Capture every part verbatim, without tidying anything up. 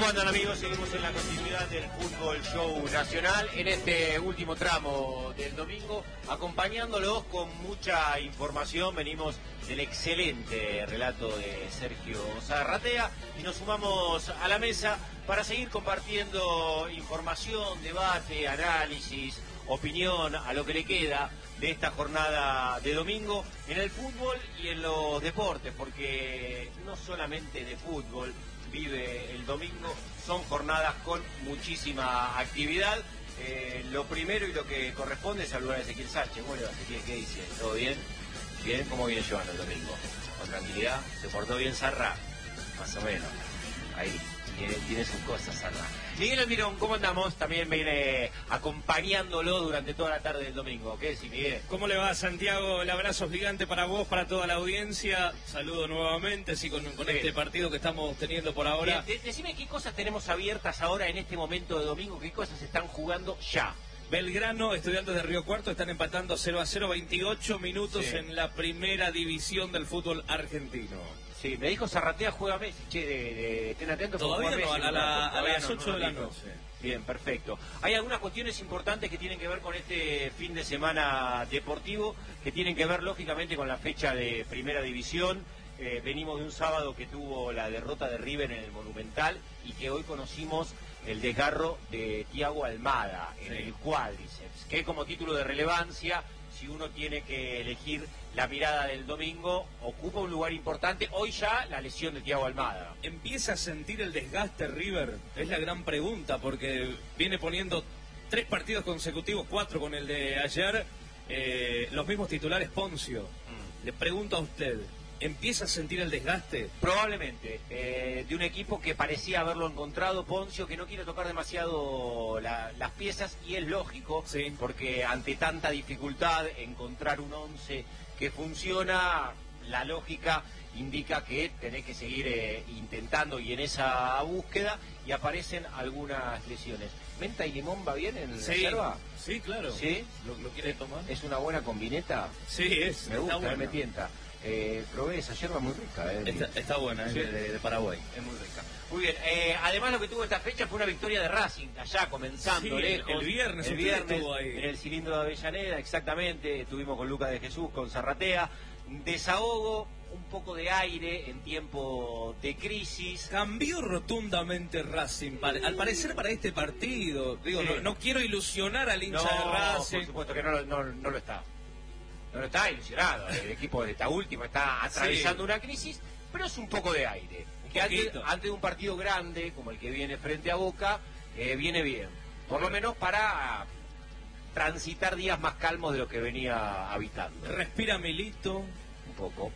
¿Cómo andan, amigos? Seguimos en la continuidad del Fútbol Show Nacional en este último tramo del domingo, acompañándolos con mucha información. Venimos del excelente relato de Sergio Zarratea y nos sumamos a la mesa para seguir compartiendo información, debate, análisis, opinión a lo que le queda de esta jornada de domingo en el fútbol y en los deportes, porque no solamente de fútbol vive el domingo, son jornadas con muchísima actividad. Eh, lo primero y lo que corresponde es saludar a Ezequiel Sánchez. ¿Cómo le va, Ezequiel? ¿Qué dice? ¿Todo bien? ¿Bien? ¿Cómo viene llevando el domingo? ¿Con tranquilidad? ¿Se portó bien Zarra? Más o menos. Ahí, tiene, tiene sus cosas, Zarra. Miguel Almirón, ¿cómo andamos? También viene acompañándolo durante toda la tarde del domingo. ¿Qué decís, Miguel? ¿Cómo le va, Santiago? El abrazo gigante para vos, para toda la audiencia. Saludo nuevamente, sí, con, con este partido que estamos teniendo por ahora. Bien, de, decime qué cosas tenemos abiertas ahora en este momento de domingo, qué cosas están jugando ya. Belgrano, Estudiantes de Río Cuarto están empatando cero a cero, veintiocho minutos sí. en la primera división del fútbol argentino. Sí, me dijo Zarratea juega Messi, che, de, de, estén atentos. Todavía no, Messi, a, la, la, a las ocho no, no, de la no, noche. Bien, perfecto. Hay algunas cuestiones importantes que tienen que ver con este fin de semana deportivo, que tienen que ver lógicamente con la fecha de primera división. Eh, venimos de un sábado que tuvo la derrota de River en el Monumental y que hoy conocimos el desgarro de Thiago Almada en sí. el cuádriceps, que como título de relevancia, si uno tiene que elegir la mirada del domingo, ocupa un lugar importante. Hoy ya la lesión de Thiago Almada. ¿Empieza a sentir el desgaste River? Es la gran pregunta, porque viene poniendo tres partidos consecutivos, cuatro con el de ayer, eh, los mismos titulares Poncio. Mm. Le pregunto a usted, ¿empieza a sentir el desgaste? Probablemente, eh, de un equipo que parecía haberlo encontrado, Poncio, que no quiere tocar demasiado la, las piezas, y es lógico, sí. porque ante tanta dificultad encontrar un once que funciona, la lógica indica que tenés que seguir eh, intentando y en esa búsqueda, y aparecen algunas lesiones. ¿Menta y limón va bien en sí. reserva? Sí, claro. ¿Sí? ¿Lo, lo quiere tomar? ¿Es una buena combineta? Sí, es. Me gusta, bueno. me tienta. Eh, probé esa yerba muy rica. Eh, está, está buena, sí. es de, de Paraguay. Es muy rica. Muy bien. Eh, además, lo que tuvo esta fecha fue una victoria de Racing, allá comenzando sí, lejos. El viernes, el viernes estuvo ahí. En el cilindro de Avellaneda, exactamente. Estuvimos con Lucas de Jesús, con Zarratea. Desahogo, un poco de aire en tiempo de crisis. Cambió rotundamente Racing, al parecer, para este partido. Digo, sí. no, no quiero ilusionar al hincha no, de Racing. Por supuesto que no, no, no lo está. No lo está ilusionado. El equipo de esta última está atravesando sí. una crisis, pero es un poco de aire. Que antes, antes de un partido grande, como el que viene frente a Boca, eh, viene bien. Por lo menos para transitar días más calmos de lo que venía habitando. Respira Milito. Un poco.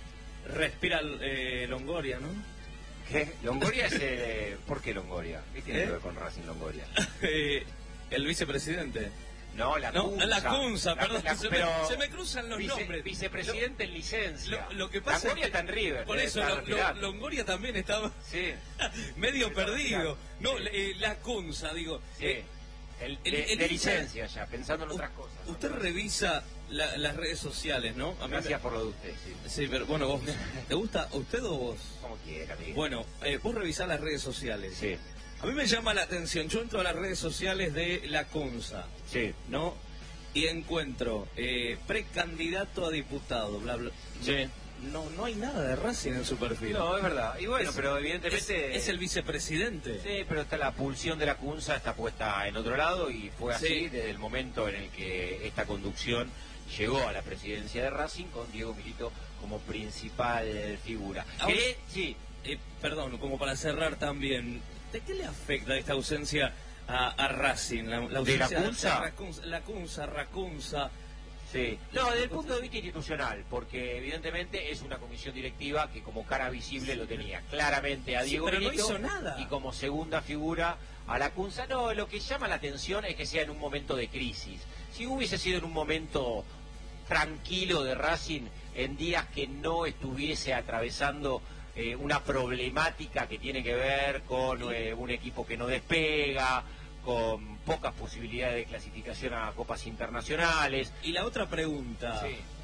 Respira eh, Longoria, ¿no? ¿Qué? Longoria es... Eh, ¿Por qué Longoria? ¿Qué tiene ¿Eh? que ver con Racing Longoria? eh, el vicepresidente. No, la no, Cunza. La Cunza, perdón, la, la, se, pero me, se me cruzan los vice, nombres. Vicepresidente lo, en licencia. Lo, lo que pasa Longoria es que, está en River. Por eso, lo, lo, Longoria también estaba sí. medio sí, perdido. No, sí. eh, la Cunza, digo. Sí. Eh, el, el, de, el de licencia ya, pensando en otras cosas. Usted ¿no? revisa la, las redes sociales, ¿no? A Gracias me... por lo de usted, sí. Sí, pero bueno, vos, ¿te gusta usted o vos? Como quiera, amigo. Bueno, eh, vos revisás las redes sociales. Sí. A mí me llama la atención, yo entro a las redes sociales de la Cunza. Sí. ¿No? Y encuentro eh, precandidato a diputado, bla, bla. Sí. No, no hay nada de Racing en su perfil. No, es verdad. Y bueno, es, pero evidentemente... Es, es el vicepresidente. Sí, pero está la pulsión de la Cunza está puesta en otro lado, y fue así sí. desde el momento en el que esta conducción llegó a la presidencia de Racing, con Diego Milito como principal figura. Ahora, ¿Qué? Sí. Eh, perdón, como para cerrar también, ¿de qué le afecta esta ausencia a, a Racing? La, la ausencia ¿De la Cunza? De la Cunza, Racunza... Sí. No, desde el punto de vista institucional, porque evidentemente es una comisión directiva que como cara visible lo tenía claramente a Diego sí, pero Milito, no hizo nada. Y como segunda figura a la Cunza. No, lo que llama la atención es que sea en un momento de crisis. Si hubiese sido en un momento tranquilo de Racing, en días que no estuviese atravesando eh, una problemática que tiene que ver con eh, un equipo que no despega, con pocas posibilidades de clasificación a copas internacionales. Y la otra pregunta, sí.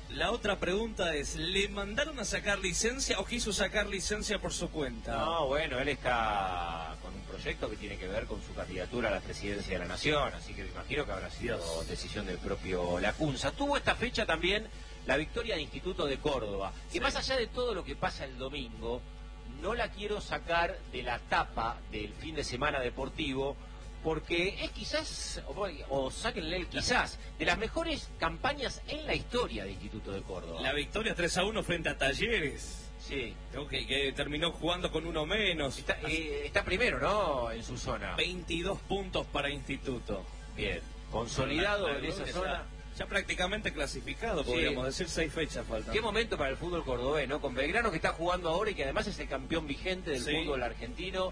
La otra pregunta es, ¿le mandaron a sacar licencia o quiso sacar licencia por su cuenta? No, bueno, él está con un proyecto que tiene que ver con su candidatura a la presidencia de la Nación, así que me imagino que habrá sido Dios. decisión del propio Lacunza. Tuvo esta fecha también la victoria de Instituto de Córdoba, que sí. más allá de todo lo que pasa el domingo, no la quiero sacar de la tapa del fin de semana deportivo, porque es quizás, o, o sáquenle el quizás, de las mejores campañas en la historia de Instituto de Córdoba. La victoria tres a uno frente a Talleres. Sí. Okay, que terminó jugando con uno menos. Está, eh, está primero, ¿no? En su zona. veintidós puntos para Instituto. Bien. Consolidado en esa zona. Ya, ya prácticamente clasificado, sí. podríamos decir, seis fechas faltan. Qué momento para el fútbol cordobés, ¿no? Con Belgrano que está jugando ahora y que además es el campeón vigente del sí. fútbol argentino.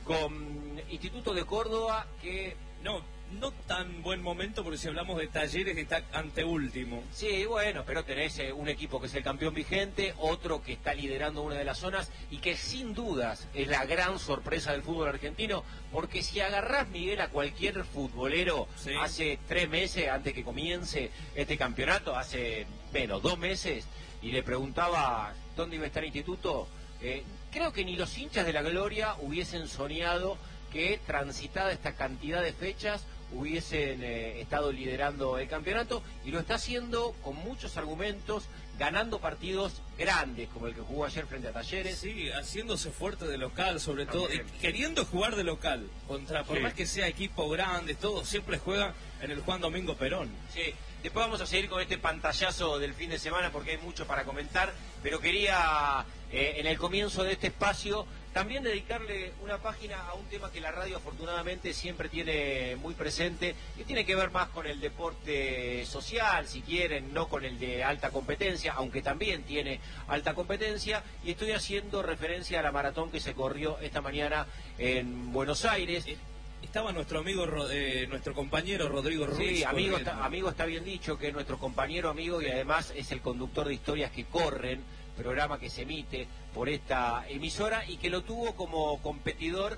Con Instituto de Córdoba que... No, no tan buen momento porque si hablamos de Talleres está anteúltimo. Sí, bueno, pero tenés eh, un equipo que es el campeón vigente, otro que está liderando una de las zonas y que sin dudas es la gran sorpresa del fútbol argentino, porque si agarrás, Miguel, a cualquier futbolero sí. hace tres meses antes que comience este campeonato, hace menos, dos meses, y le preguntaba dónde iba a estar Instituto... Eh, creo que ni los hinchas de la Gloria hubiesen soñado que transitada esta cantidad de fechas hubiesen eh, estado liderando el campeonato, y lo está haciendo con muchos argumentos, ganando partidos grandes como el que jugó ayer frente a Talleres. Sí, haciéndose fuerte de local sobre todo, y queriendo jugar de local, contra por sí. más que sea equipo grande, todo, siempre juega en el Juan Domingo Perón. Sí. Después vamos a seguir con este pantallazo del fin de semana porque hay mucho para comentar, pero quería eh, en el comienzo de este espacio también dedicarle una página a un tema que la radio afortunadamente siempre tiene muy presente, que tiene que ver más con el deporte social, si quieren, no con el de alta competencia, aunque también tiene alta competencia, y estoy haciendo referencia a la maratón que se corrió esta mañana en Buenos Aires. Estaba nuestro amigo, eh, nuestro compañero Rodrigo Ruiz. Sí, amigo está, amigo está bien dicho, que es nuestro compañero amigo y además es el conductor de Historias que Corren, programa que se emite por esta emisora y que lo tuvo como competidor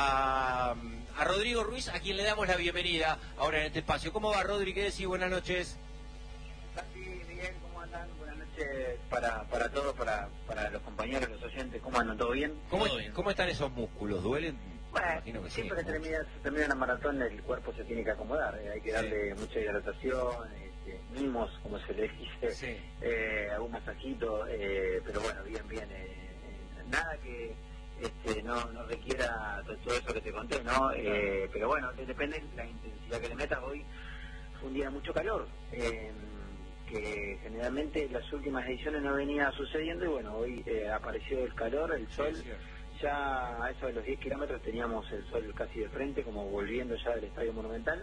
a, a Rodrigo Ruiz, a quien le damos la bienvenida ahora en este espacio. ¿Cómo va, Rodri? ¿Qué decís? Buenas noches. Santi, Miguel, ¿cómo andan? Buenas noches para, para todos, para, para los compañeros, los oyentes. ¿Cómo andan? ¿Todo bien? ¿Cómo, ¿Todo bien? ¿Cómo están esos músculos? ¿Duelen? Bueno, que siempre sí, que termina, se termina una maratón el cuerpo se tiene que acomodar, eh, hay que darle sí. mucha hidratación, este, mimos, como se le dice, sí. eh, algún masajito, eh, pero bueno, bien, bien, eh, nada que este, no, no requiera todo eso que te conté, ¿no? Eh, pero bueno, depende de la intensidad que le metas. Hoy fue un día de mucho calor, eh, que generalmente en las últimas ediciones no venía sucediendo y bueno, hoy eh, apareció el calor, el sol. Sí, sí. Ya a eso de los diez kilómetros teníamos el sol casi de frente, como volviendo ya del Estadio Monumental,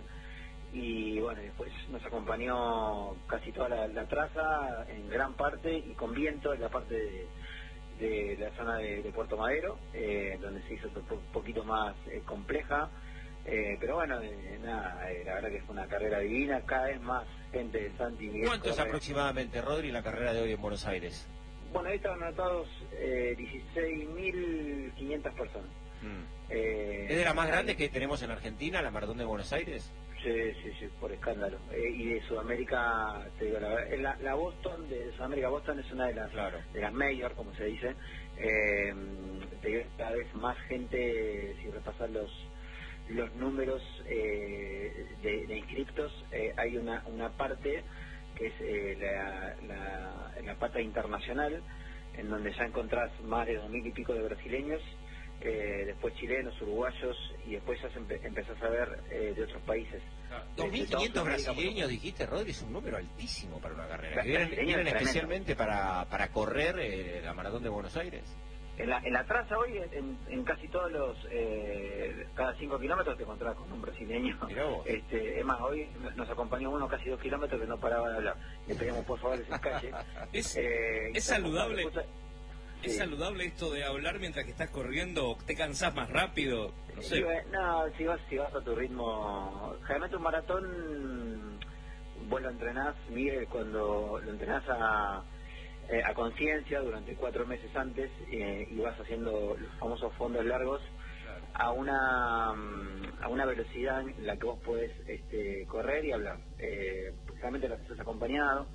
y bueno, después nos acompañó casi toda la, la traza en gran parte y con viento en la parte de, de la zona de, de Puerto Madero, eh, donde se hizo un po poquito más eh, compleja, eh, pero bueno, eh, nada, eh, la verdad que fue una carrera divina, cada vez más gente de Santi Miguel. ¿Cuántos aproximadamente, Rodri, en la carrera de hoy en Buenos Aires? Bueno, ahí estaban anotados eh, dieciséis mil quinientas personas. Mm. Eh, ¿Es de las más grandes que tenemos en Argentina, la Maratón de Buenos Aires? Sí, sí, sí, por escándalo. Eh, y de Sudamérica, te digo, la, la, la Boston, de Sudamérica, Boston es una de las claro. de las mayor, como se dice. Eh, te digo, cada vez más gente, si repasas los los números eh, de, de inscriptos, eh, hay una, una parte que es eh, la, la, la pata internacional, en donde ya encontrás más de dos mil y pico de brasileños, eh, después chilenos, uruguayos, y después ya empe empezás a ver eh, de otros países. Ah, dos mil quinientos brasileños, dijiste, Rodri, es un número altísimo para una carrera. ¿Vienen, vienen especialmente para, para correr eh, la Maratón de Buenos Aires? En la, en la traza hoy, en, en casi todos los, eh, cada cinco kilómetros te encontrás con un brasileño. Este, es más, hoy nos acompañó uno casi dos kilómetros que no paraba de hablar. Le pedimos por favor que se calle. Es, eh, es saludable. ¿Es sí. saludable esto de hablar mientras que estás corriendo? ¿Te cansás más rápido? No sé. Sí, no, si vas, si vas a tu ritmo. Generalmente un maratón vos lo entrenás, Miguel, cuando lo entrenás a... Eh, a conciencia durante cuatro meses antes eh, y vas haciendo los famosos fondos largos claro. a una a una velocidad en la que vos podés este, correr y hablar. Eh, realmente lo haces acompañado,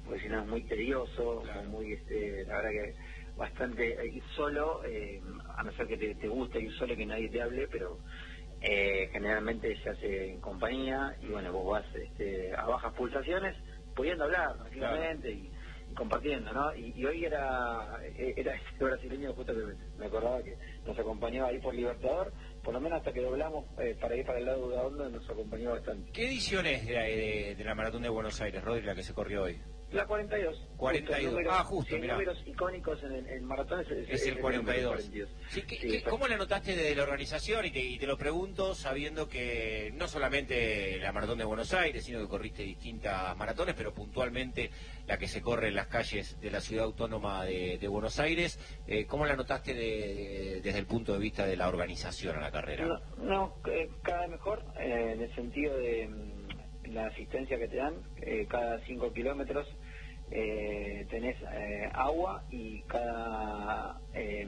porque si no es muy tedioso, claro. muy, este, la verdad que bastante, ir solo, eh, a no ser que te, te guste ir solo y que nadie te hable, pero eh, generalmente se hace en compañía, y bueno, vos vas este, a bajas pulsaciones, pudiendo hablar tranquilamente, claro. y compartiendo, ¿no? Y, y hoy era era este brasileño, justo que me acordaba que nos acompañaba ahí por Libertador, por lo menos hasta que doblamos eh, para ir para el lado de Onda, nos acompañó bastante. ¿Qué edición es de, de, de la Maratón de Buenos Aires, Rodri, la que se corrió hoy? La cuarenta y dos. cuarenta y dos. Números, ah, justo, sí, mirá. números icónicos en el, en maratón es, es, es el es cuarenta y dos. cuarenta y dos. Sí, ¿qué, sí, qué, ¿Cómo le notaste de la organización? Y te, y te lo pregunto sabiendo que no solamente la Maratón de Buenos Aires, sino que corriste distintas maratones, pero puntualmente la que se corre en las calles de la ciudad autónoma de, de Buenos Aires. Eh, ¿Cómo la notaste de, de, desde el punto de vista de la organización a la carrera? No, no eh, cada vez mejor, eh, en el sentido de mm, la asistencia que te dan, eh, cada cinco kilómetros. Eh, tenés eh, agua y cada eh,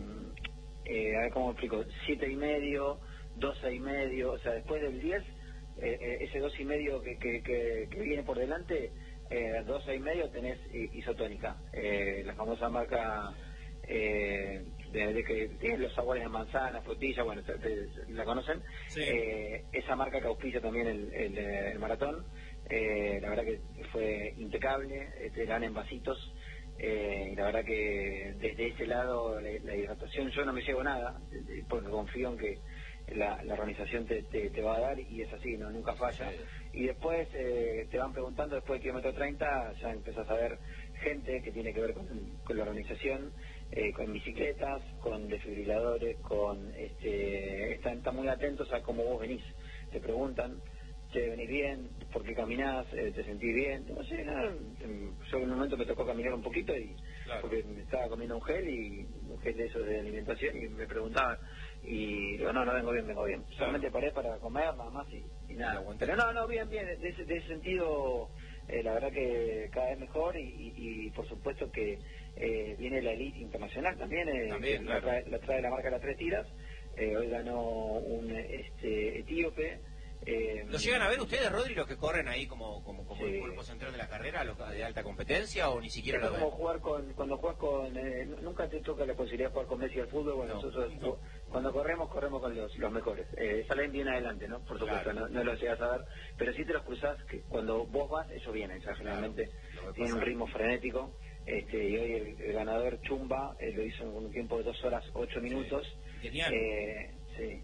eh, a ver cómo explico, siete y medio, doce y medio, o sea, después del diez, eh, ese dos y medio que, que, que, que viene por delante, eh, doce y medio tenés isotónica, eh, la famosa marca eh, de, de que tiene los sabores de manzana, frutilla, bueno, te, te, la conocen, sí. eh, esa marca que auspicia también el, el, el maratón. Eh, la verdad que fue impecable, eh, te dan en vasitos, eh, y la verdad que desde ese lado la, la hidratación, yo no me llevo nada, porque confío en que la, la organización te, te, te va a dar, y es así, no nunca falla. Sí. Y después eh, te van preguntando, después del kilómetro treinta, ya empezás a ver gente que tiene que ver con, con la organización, eh, con bicicletas, con desfibriladores, con este, están, están muy atentos a cómo vos venís, te preguntan. Che, venís bien, porque caminás, eh, te sentís bien, no sé, nada, yo en un momento me tocó caminar un poquito y claro. porque me estaba comiendo un gel y un gel de eso de alimentación y me preguntaban y digo, no, no vengo bien, vengo bien, claro. solamente paré para comer nada más y, y nada, pero no, no, bien, bien, de ese, de ese sentido eh, la verdad que cada vez mejor y, y, y por supuesto que eh, viene la elite internacional también, eh, también claro. la, trae, la trae la marca Las Tres Tiras, eh, hoy ganó un este etíope. Eh, ¿Los llegan a ver ustedes, Rodri, los que corren ahí como como, como sí. el cuerpo central de la carrera, los de alta competencia, o ni siquiera es lo ven? Como jugar con, cuando juegas con, eh, nunca te toca la posibilidad de jugar con Messi al fútbol, bueno, no, nosotros no. cuando corremos, corremos con los, los mejores, eh, salen bien adelante, ¿no? Por supuesto, claro. no, no los llegas a ver, pero sí te los cruzás, que cuando vos vas, ellos vienen, o sea, generalmente claro, tienen un ritmo frenético, este, y hoy el, el ganador Chumba eh, lo hizo en un tiempo de dos horas, ocho minutos. Sí. Genial. Eh, sí.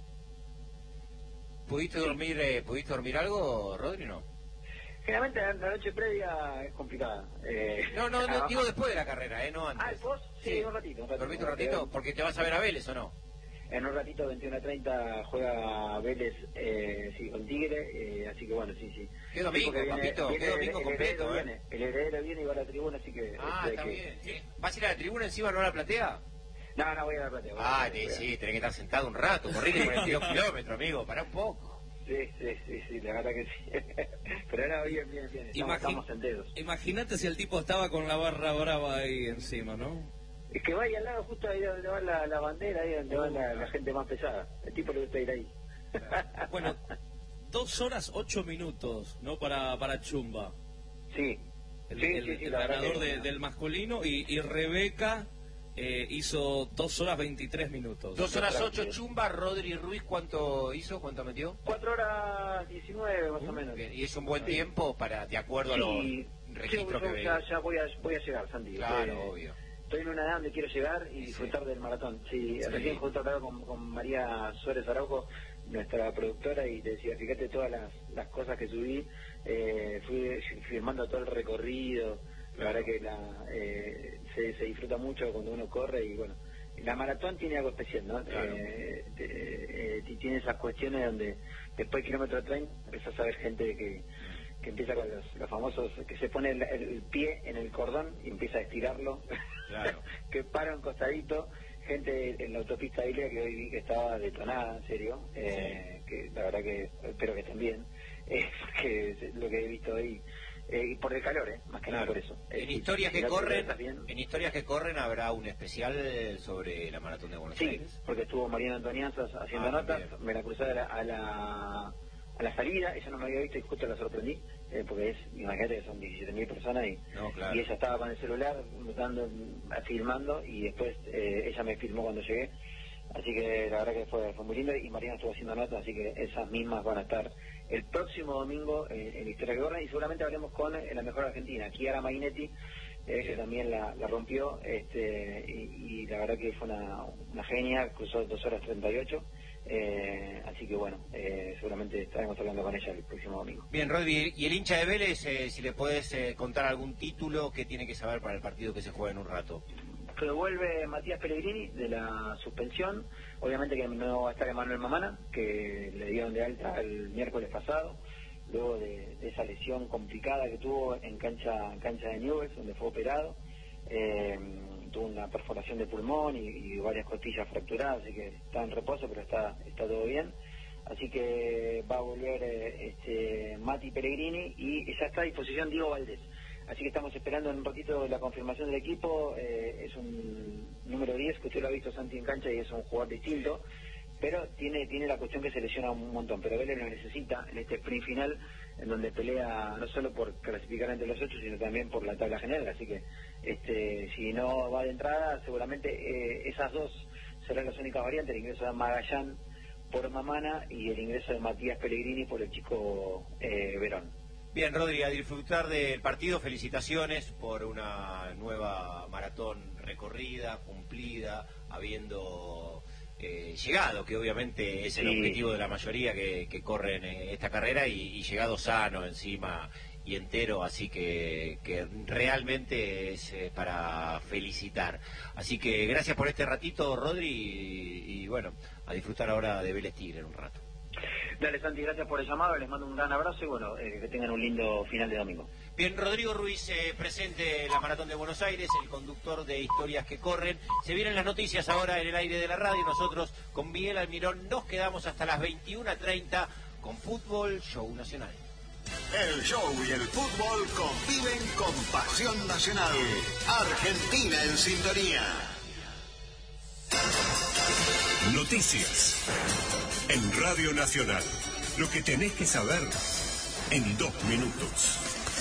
¿Pudiste dormir eh, ¿Pudiste dormir algo, Rodri, no? Generalmente la, la noche previa es complicada. Eh, no, no, no, digo después de la carrera, ¿eh? No antes. Ah, ¿vos? Sí, sí. un ratito. Un ratito ¿Dormiste un ratito? Porque te vas a ver a Vélez, ¿o no? En un ratito, veintiuno a treinta, juega Vélez eh, sí, con Tigre, eh, así que bueno, sí, sí. ¿Qué domingo, viene, papito? Viene, ¿Qué domingo el, completo, el eh? Viene, el heredero viene y va a la tribuna, así que... Ah, este, está que, bien. ¿Sí? ¿Vas a ir a la tribuna encima, no a la platea? No, no, voy a la platea. Ah, sí, sí, tenés que estar sentado un rato, corriste cuarenta y dos kilómetros, amigo, pará un poco. Sí, sí, sí, sí, la verdad que sí. Pero no, bien, bien, bien, estamos, Imagin estamos enteros. Imagínate si el tipo estaba con la barra brava ahí encima, ¿no? Es que va ahí al lado, justo ahí donde va la, la bandera, ahí donde va la, la gente más pesada. El tipo le gusta ir ahí. Bueno, dos horas ocho minutos, ¿no? Para, para Chumba. Sí. El, sí, el, sí, sí, el la ganador que... de, del masculino y, y Rebeca eh, hizo dos horas veintitrés minutos. Dos horas ocho Chumba, Rodri Ruiz, ¿cuánto hizo? ¿Cuánto metió? Cuatro horas diecinueve más uh, o menos. Bien. Y es un buen sí. tiempo para, de acuerdo sí. a los registros yo, yo que ya, veo. Ya voy a, voy a llegar, Santi. Claro, eh, obvio. Estoy en una edad donde quiero llegar y disfrutar sí. del maratón. Sí, sí. Recién justo hablaba con, con María Suárez Araujo, nuestra productora, y te decía, fíjate todas las, las cosas que subí, eh, fui firmando todo el recorrido, claro. La verdad que la, eh, se, se disfruta mucho cuando uno corre y bueno, la maratón tiene algo especial, ¿no? Claro. Eh, eh, eh, tiene esas cuestiones donde después del kilómetro treinta empezás a ver gente que... que empieza con los, los famosos, que se pone el, el pie en el cordón y empieza a estirarlo, claro. que para un costadito, gente en la autopista Ilia que hoy vi que estaba detonada, en serio, eh, sí. que la verdad que espero que estén bien, eh, porque lo que he visto hoy, eh, por el calor, eh, más que claro. nada por eso. En eh, historias si, que si corren, en historias que corren habrá un especial sobre la maratón de Buenos sí, Aires. Sí, porque estuvo Mariana Antonianzas haciendo ah, notas, también. Me la crucé a la, a la a la salida, ella no me había visto y justo la sorprendí, eh, porque es, imagínate que son diecisiete mil personas y, no, claro. y ella estaba con el celular dando, filmando y después eh, ella me filmó cuando llegué, así que la verdad que fue, fue muy lindo y Mariana estuvo haciendo notas, así que esas mismas van a estar el próximo domingo en, en Historia que Corre y seguramente hablemos con eh, la mejor argentina, Chiara Mainetti, eh, que también la, la rompió, este y, y la verdad que fue una, una genia, cruzó dos horas treinta y ocho. Eh, así que bueno, eh, seguramente estaremos hablando con ella el próximo domingo. Bien, Rodri, y el hincha de Vélez, eh, si le puedes eh, contar algún título que tiene que saber para el partido que se juega en un rato. Que vuelve Matías Pellegrini de la suspensión, obviamente que no va a estar Emanuel Mamana, que le dieron de alta el miércoles pasado, luego de, de esa lesión complicada que tuvo en cancha, en cancha de Newell's, donde fue operado. Eh, tuvo una perforación de pulmón y, y varias costillas fracturadas, así que está en reposo, pero está está todo bien. Así que va a volver eh, este Mati Pellegrini y ya está a disposición Diego Valdés. Así que estamos esperando en un ratito la confirmación del equipo. Eh, es un número diez que usted lo ha visto Santi en cancha y es un jugador distinto, pero tiene tiene la cuestión que se lesiona un montón, pero Vélez lo necesita en este sprint final, en donde pelea no solo por clasificar entre los ocho, sino también por la tabla general, así que este si no va de entrada, seguramente eh, esas dos serán las únicas variantes, el ingreso de Magallán por Mamana y el ingreso de Matías Pellegrini por el chico eh, Verón. Bien, Rodri, a disfrutar del partido, felicitaciones por una nueva maratón recorrida, cumplida, habiendo eh, llegado, que obviamente es el sí. objetivo de la mayoría que, que corren eh, esta carrera, y, y llegado sano encima y entero, así que, que realmente es eh, para felicitar. Así que gracias por este ratito, Rodri, y, y bueno, a disfrutar ahora de Vélez Tigre en un rato. Dale, Santi, gracias por el llamado, les mando un gran abrazo y bueno, eh, que tengan un lindo final de domingo. Bien, Rodrigo Ruiz, eh, presente en la Maratón de Buenos Aires, el conductor de Historias que Corren. Se vienen las noticias ahora en el aire de la radio. Nosotros con Miguel Almirón nos quedamos hasta las veintiuna treinta con Fútbol Show Nacional. El show y el fútbol conviven con pasión nacional. Argentina en sintonía. Noticias en Radio Nacional. Lo que tenés que saber en dos minutos.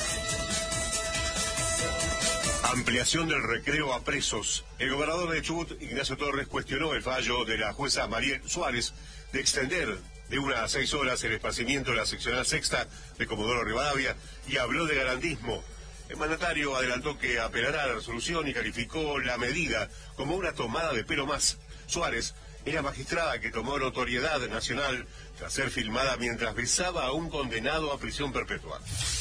Ampliación del recreo a presos. El gobernador de Chubut, Ignacio Torres, cuestionó el fallo de la jueza Mariel Suárez de extender de una a seis horas el esparcimiento de la seccional sexta de Comodoro Rivadavia y habló de garantismo. El mandatario adelantó que apelará a la resolución y calificó la medida como una tomada de pelo más. Suárez era magistrada que tomó notoriedad nacional tras ser filmada mientras besaba a un condenado a prisión perpetua.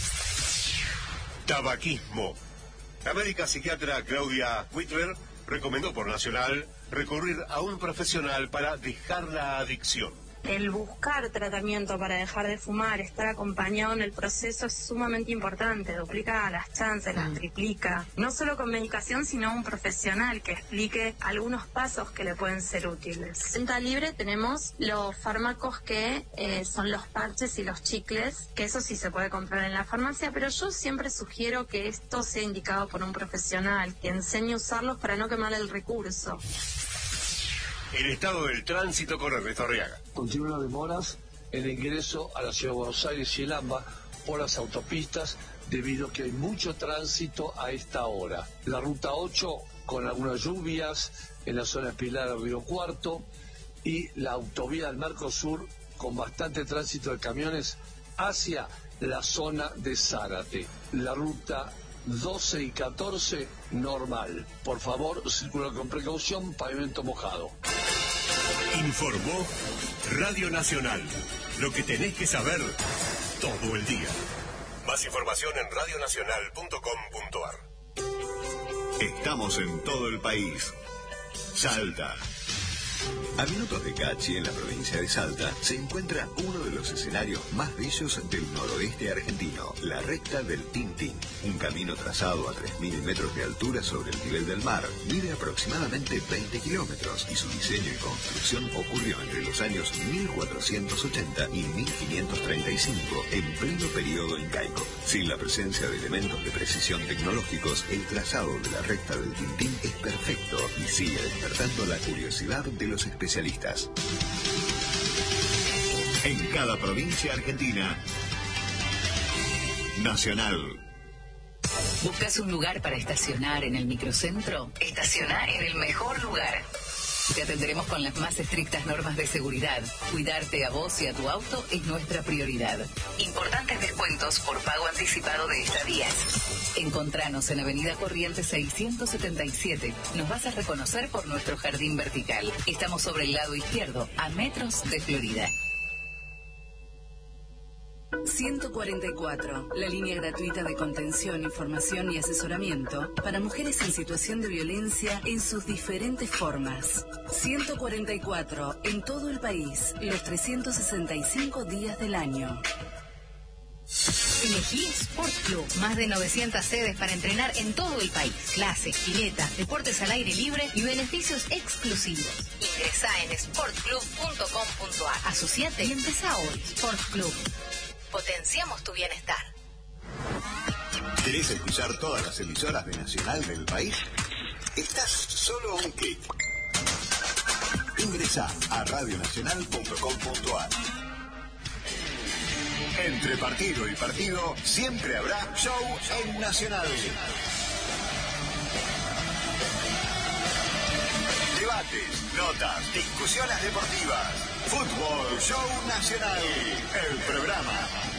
Tabaquismo. La médica psiquiatra Claudia Whitler recomendó por Nacional recurrir a un profesional para dejar la adicción. El buscar tratamiento para dejar de fumar, estar acompañado en el proceso es sumamente importante, duplica las chances, las triplica, no solo con medicación, sino un profesional que explique algunos pasos que le pueden ser útiles. En venta libre tenemos los fármacos que eh, son los parches y los chicles, que eso sí se puede comprar en la farmacia, pero yo siempre sugiero que esto sea indicado por un profesional, que enseñe a usarlos para no quemar el recurso. El estado del tránsito con Ernesto Arriaga. Continúan demoras en el ingreso a la ciudad de Buenos Aires y el AMBA por las autopistas debido a que hay mucho tránsito a esta hora. La ruta ocho con algunas lluvias en la zona de Pilar a Río Cuarto y la autovía del Mercosur con bastante tránsito de camiones hacia la zona de Zárate. La ruta doce y catorce normal. Por favor, circula con precaución, pavimento mojado. Informó Radio Nacional. Lo que tenés que saber todo el día. Más información en radio nacional punto com punto a r. Estamos en todo el país. Salta. A minutos de Cachi, en la provincia de Salta, se encuentra uno de los escenarios más bellos del noroeste argentino, la recta del Tintín, un camino trazado a tres mil metros de altura sobre el nivel del mar, mide aproximadamente veinte kilómetros y su diseño y construcción ocurrió entre los años mil cuatrocientos ochenta y mil quinientos treinta y cinco, en pleno periodo incaico. Sin la presencia de elementos de precisión tecnológicos, el trazado de la recta del Tintín es perfecto y sigue despertando la curiosidad de los especialistas. En cada provincia argentina, Nacional. ¿Buscas un lugar para estacionar en el microcentro? Estaciona en el mejor lugar. Te atenderemos con las más estrictas normas de seguridad. Cuidarte a vos y a tu auto es nuestra prioridad. Importantes descuentos por pago anticipado de estadías. Encontranos en Avenida Corrientes seiscientos setenta y siete. Nos vas a reconocer por nuestro jardín vertical. Estamos sobre el lado izquierdo, a metros de Florida. ciento cuarenta y cuatro, la línea gratuita de contención, información y asesoramiento para mujeres en situación de violencia en sus diferentes formas. ciento cuarenta y cuatro, en todo el país, los trescientos sesenta y cinco días del año. Elegí Sport Club, más de novecientas sedes para entrenar en todo el país. Clases, piletas, deportes al aire libre y beneficios exclusivos. Ingresá en sport club punto com punto a r. Asociate y empezá hoy. Sport Club. Potenciamos tu bienestar. ¿Querés escuchar todas las emisoras de Nacional del país? Estás solo a un clic. Ingresá a radio nacional punto com punto a r. Entre partido y partido siempre habrá show en Nacional. Debates, notas, discusiones deportivas. Fútbol Show Nacional. El programa